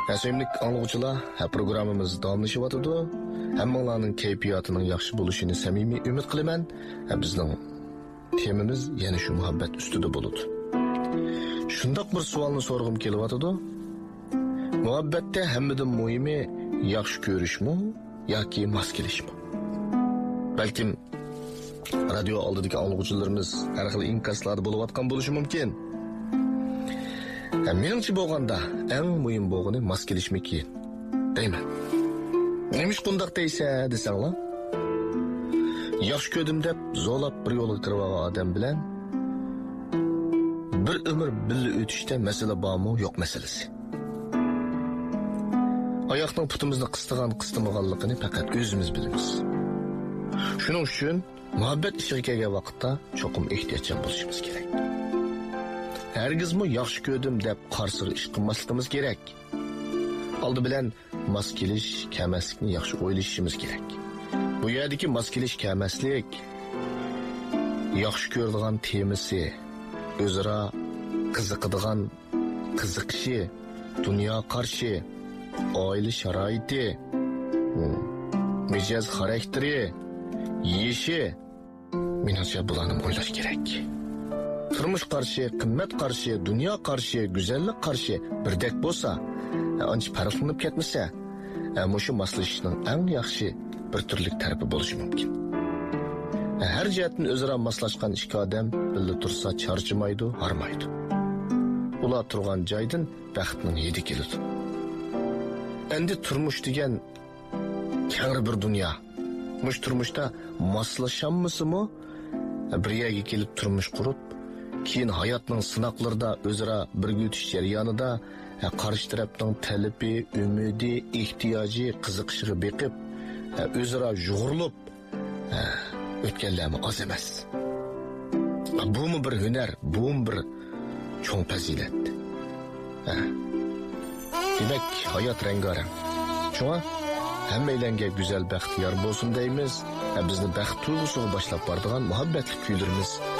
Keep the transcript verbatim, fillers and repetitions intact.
Sevimlik anlıqçılar, programımız davamlaşıvatıdı. Hammalarning kayfiyatining yaxshi bo'lishini samimiy umid qilaman. Bizning temamiz yana shu muhabbat ustida bo'ladi. Shundoq bir savolni so'rag'im kelyapti. Muhabbatda hammadan muhimi yaxshi ko'rishmi yoki mos kelishmi? Balkim radio oldidagi anlıqçılarimiz har xil inkaslarda bo'layotgan bo'lishi mumkin. Meningcha bo'lganda eng muhim bo'lgani mos kelishmiki deyman. Nemish qundaq deysa desanglar, yaxshi ko'rdim deb zo'lab bir yo'lga kirib olgan odam bilan bir umr birga o'tishda masala bormi yo'q masalasi. Oyoqning putimizni qistigan qistamaganligini faqat o'zimiz bilamiz. Shuning uchun muhabbat ishiga kelgan vaqtda cho'qim ehtiyotchan bo'lishimiz kerak. Hergizmi yaxshi ko'rdim deb qarsiga ish qilmasligimiz kerak. Oldi bilan mos kelish, kelmaslikni yaxshi o'ylashimiz kerak. Bu yerdagi mos kelish, kelmaslik yaxshi ko'radigan temasi, o'zaro qiziqadigan qiziqishi, dunyo qarshi, oila sharoiti, mijoz xarakteri, yeshi, menimcha bularni o'ylash kerak. Turmush qarshi, qimmat qarshi, dunyo qarshi, go'zallik qarshi birdek bo'lsa, ancha farqlanib ketmasa, mushu moslashishning eng yaxshi bir turlik tarafi bo'lishi mumkin. Har jihatdan o'zaro moslashgan ikki odam birga tursa charchamaydi, harmaydi. Ular turgan joydan baxtning hidi keladi. Endi turmush degan keng bir dunyo. Mush turmushda moslashammisimi? Bir yerga kelib turmush qurib, keyin hayotning sinoqlarida o'zaro birga o'tish jarayonida qarshi tarafning talabi, umidi, ehtiyoji, qiziqishiga beqib, o'zaro yug'urilib o'tganlarmi oz emas. Bu mu bir hunar, bu mu bir cho'ng fazilat. Demak, hayot rangarang. Shunga hammalarga go'zal baxt yor bo'lsin deymiz. Bizni baxt tuyg'usiga boshlab boradigan muhabbatli kuylarimiz